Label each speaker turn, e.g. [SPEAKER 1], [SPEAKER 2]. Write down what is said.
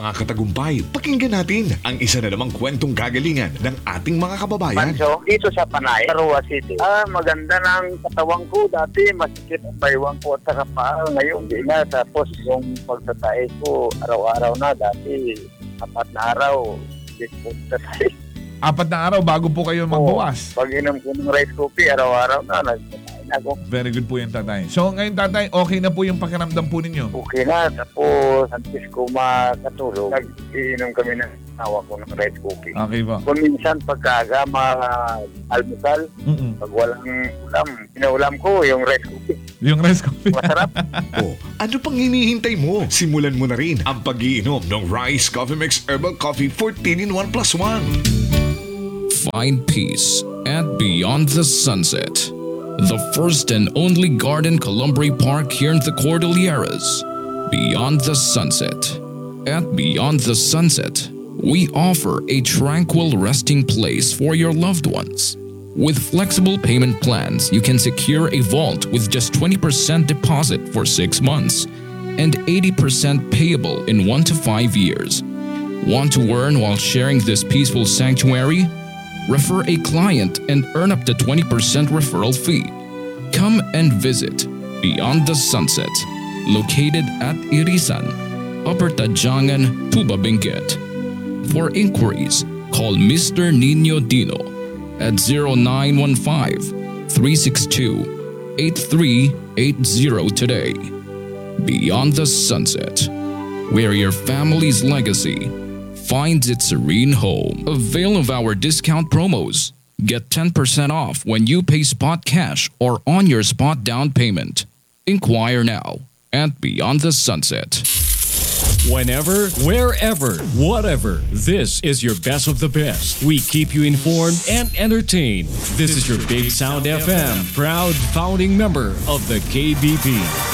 [SPEAKER 1] mga katagumpay. Pakinggan natin ang isa na namang kwentong kagalingan ng ating mga kababayan.
[SPEAKER 2] Pancho, dito sa Panay, Arua City. Maganda ng katawan ko. Dati masikip ang baywang ko at saka paa. Ngayon, di na. Tapos yung pagtatay ko, araw-araw na. Dati, 4 na araw, di po tatay.
[SPEAKER 3] 4 na araw bago po kayo magbawas.
[SPEAKER 2] Pag inom ko ng rice coffee, araw-araw na. Nagtatay na ako.
[SPEAKER 3] Very good po yan, tatay. So ngayon, tatay, okay na po yung pakiramdam po ninyo?
[SPEAKER 2] Okay na. Tapos, antes ko makatulog, nag-iinom kami ng awa ko ng rice coffee.
[SPEAKER 3] Okay po.
[SPEAKER 2] Kung minsan pagkaga almusal, pag walang ulam, pinaulam ko yung rice coffee.
[SPEAKER 3] Yung rice coffee.
[SPEAKER 2] Masarap.
[SPEAKER 1] O, ano pang hinihintay mo? Simulan mo na rin ang pag-iinom ng Rice Coffee Mix Herbal Coffee 14-in-1 + 1.
[SPEAKER 4] Find peace at Beyond the Sunset, the first and only garden Columbri Park here in the Cordilleras. Beyond the Sunset. At Beyond the Sunset, we offer a tranquil resting place for your loved ones. With flexible payment plans, you can secure a vault with just 20% deposit for 6 months and 80% payable in 1 to 5 years. Want to earn while sharing this peaceful sanctuary? Refer a client and earn up to 20% referral fee. Come and visit Beyond the Sunset, located at Irisan, Upper Tajangan, Tuba Benguet. For inquiries, call Mr. Nino Dino at 0915-362-8380 today. Beyond the Sunset, where your family's legacy finds its serene home. Avail of our discount promos. Get 10% off when you pay spot cash or on your spot down payment. Inquire now at Beyond the Sunset.
[SPEAKER 5] Whenever, wherever, whatever, this is your best of the best. We keep you informed and entertained. This is your Big Sound FM, proud founding member of the KBP.